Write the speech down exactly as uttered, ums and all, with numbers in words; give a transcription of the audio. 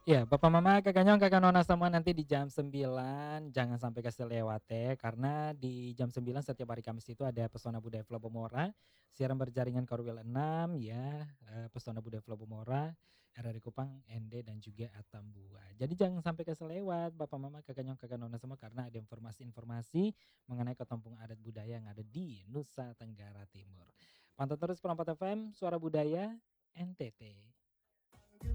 Iya, Papa Mama, Kakak Nyong, Kakak Nona semua nanti di jam sembilan jangan sampai keselewat ya, karena di jam sembilan setiap hari Kamis itu ada Pesona Budaya Flobomora, siaran berjaringan Korwil enam ya, eee, Pesona Budaya Flobomora, R R I Kupang, N D, dan juga Atambua. Jadi jangan sampai keselewat Papa Mama, Kakak Nyong, Kakak Nona semua karena ada informasi-informasi mengenai ketompong adat budaya yang ada di Nusa Tenggara Timur. Pantau terus Perempat F M, Suara Budaya, N T T.